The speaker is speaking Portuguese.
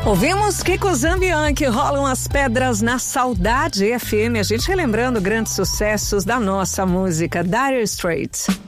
Ouvimos Kiko Zambian, que rolam as pedras na Saudade FM, a gente relembrando grandes sucessos da nossa música, Dire Straits.